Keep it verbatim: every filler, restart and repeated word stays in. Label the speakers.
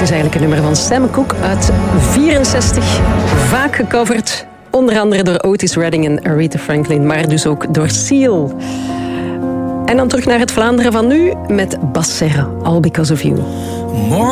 Speaker 1: is eigenlijk een nummer van Sam Cooke uit vierenzestig. Vaak gecoverd, onder andere door Otis Redding en Aretha Franklin, maar dus ook door Seal. En dan terug naar het Vlaanderen van nu met Bas Serra, All Because of You.
Speaker 2: More